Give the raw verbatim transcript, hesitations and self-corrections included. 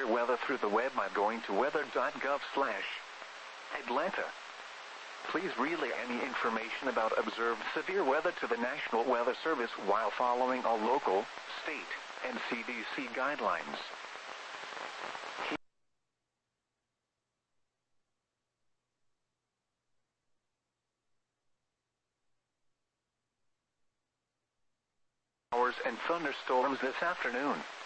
weather through the web by going to weather dot gov slash Atlanta. Please relay any information about observed severe weather to the National Weather Service while following all local, state, and C D C guidelines. Showers and thunderstorms this afternoon.